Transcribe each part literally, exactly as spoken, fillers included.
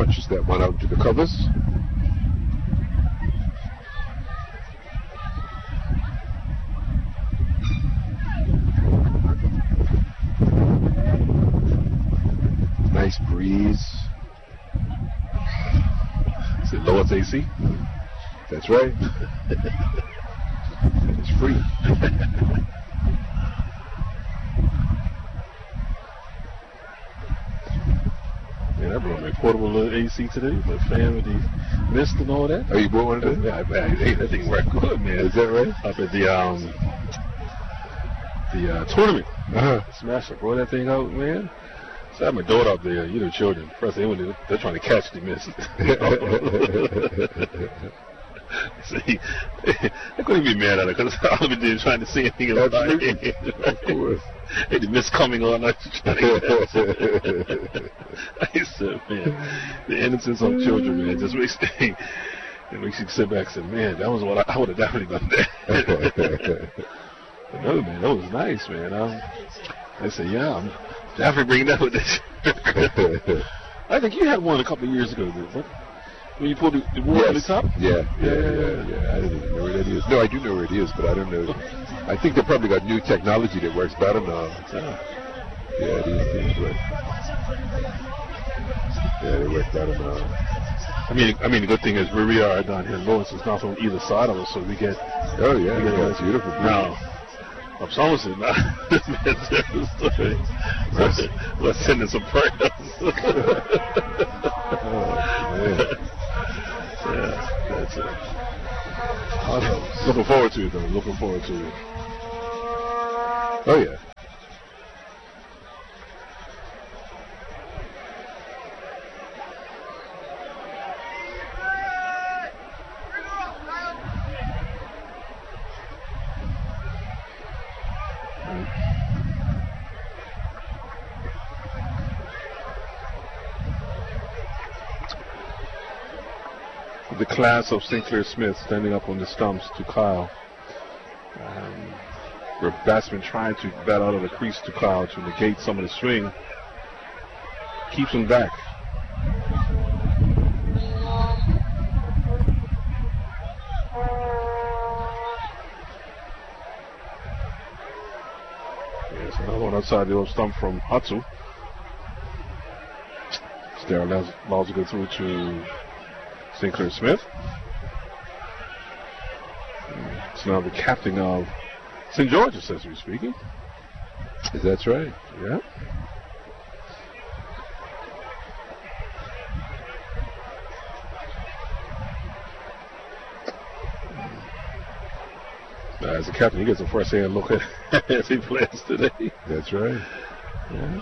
punches that one out to the covers. Nice breeze. Is it Lowe's A C? That's right. It's free. Yeah, I brought my portable little A C today, my fan with the mist and all that. Oh, you bought one of those? Yeah, I, I, hey, that thing worked good, man. Is that right? Up at the um the uh, tournament. Uh-huh. Smash, I brought that thing out, man. So I had my daughter up there, you know, children. First they they're, they're trying to catch the mist. See, I couldn't be mad at her because all of it did trying to see anything else. Absolutely. Of course. Hey, the mist coming on, I was trying to catch it. I said, man, the innocence of children, man, just makes things, it makes you sit back and say, man, that was what I, I would have definitely done that. But no, man, that was nice, man. Um, I said, yeah, I'm definitely bringing that with this. I think you had one a couple of years ago, didn't you? When you pulled the, the wool yes. on the top? Yeah, yeah, yeah, yeah, yeah. I don't even know where that is. No, I do know where it is, but I don't know. I think they probably got new technology that works better now. Yeah, yeah these things work. Yeah, they work better now. I mean, I mean, the good thing is where we are down here in Lawrence, it's not on either side of us, so we get. Oh yeah, we get that's beautiful. Now, up Somerset, now, let's, let's send in some prayers. Oh, man. Yeah, that's it. Awesome. Looking forward to it, though. Looking forward to it. Oh, yeah. The class of Saint Clair Smith standing up on the stumps to Kyle. Um, where batsman trying to bat out of the crease to Kyle to negate some of the swing. Keeps him back. There's another one outside the old stump from Hatsu. There allows, allows to go through to Saint Clair Smith. It's now the captain of Saint George's, as we're speaking. That's right. Yeah. Uh, as a captain, he gets a first-hand look at as he plays today. That's right. Yeah.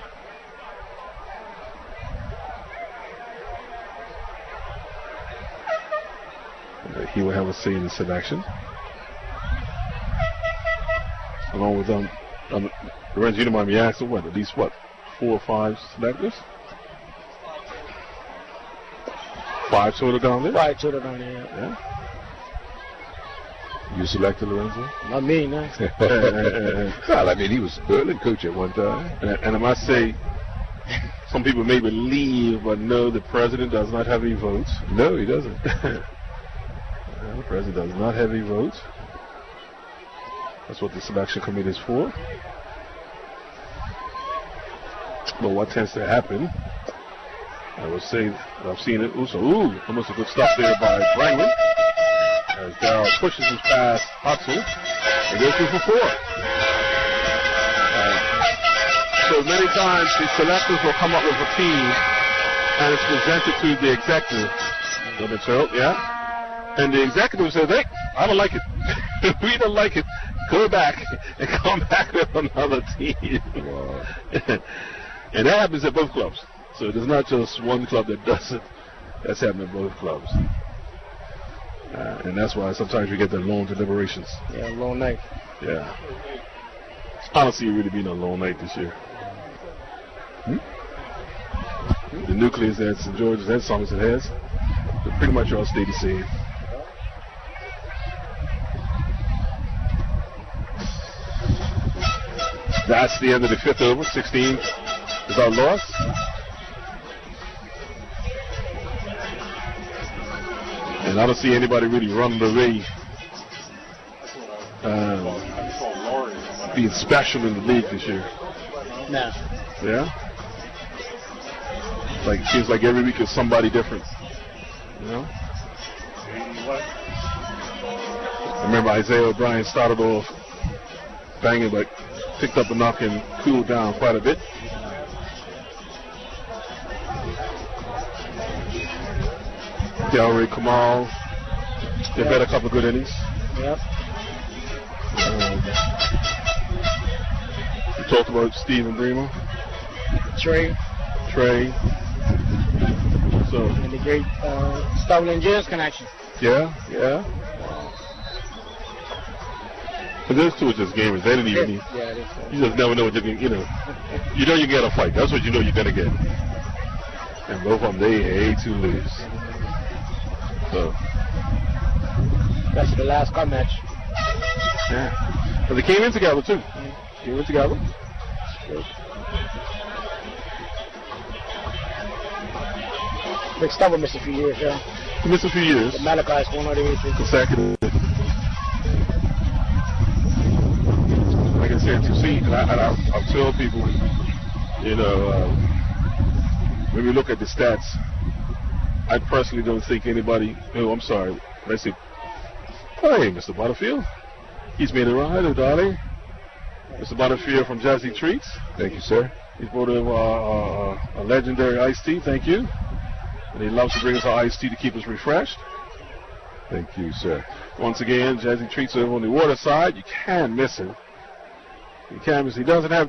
He will have a say in the selection. Along with um, um Lorenzo, you don't mind me asking, what, at least what, four or five selectors? Five total down there? Five total down there, yeah. Yeah. You selected Lorenzo? Not me, no. Well, I mean, he was Berlin coach at one time. And, and I must say, some people may believe, but no, the president does not have any votes. No, he doesn't. Well, the president does not have any votes. That's what the selection committee is for. But what tends to happen, I would say, I've seen it. Ooh, so, ooh, almost a good stop there by Brangman. As Darrell pushes his pass, Hatsu, and goes through for four. Uh, so many times the selectors will come up with a team, and it's presented to the executive. So they say, oh, yeah. And the executive says, hey, I don't like it. We don't like it. Go back and come back with another team. Wow. And that happens at both clubs. So there's not just one club that does it. That's happening at both clubs. Uh, and that's why sometimes we get the long deliberations. Yeah, long night. Yeah. I don't see it really being a long night this year. Hmm? The nucleus that Saint George's and Somerset has, they pretty much all stay the same. That's the end of the fifth over. sixteen without loss. And I don't see anybody really running the way, um, being special in the league this year. No. Yeah? Like, it seems like every week is somebody different. You know? I remember Isaiah O'Brien started off banging, but picked up a knock and cooled down quite a bit. Delray Kamal, they've had a couple of good innings. Yep. Um, we talked about Stephen Bremer. Trey. Trey. So. And the great uh, Stolen James connection. Yeah, yeah. But those two are just gamers. They didn't even need. Yeah, it is. Uh, You just never know what you're going to, you know. You know you get a fight. That's what you know you're going to get. And both of them, they hate to lose. So. That's the last cut match. Yeah. But they came in together, too. Mm-hmm. Came in together. Big Stubber missed a few years, yeah. He missed a few years. The Malachi's one of the eight. Consecutive. Like I said, to see, and I, and I, I've told people, you know, uh, when we look at the stats, I personally don't think anybody, oh, I'm sorry, let's see. Oh, hey, Mister Butterfield. He's made it right, hello, darling. Mister Butterfield from Jazzy Treats. Thank you, sir. He's brought in uh, uh, a legendary iced tea, thank you. And he loves to bring us our iced tea to keep us refreshed. Thank you, sir. Once again, Jazzy Treats over on the water side. You can't miss him. You can't miss him. He doesn't have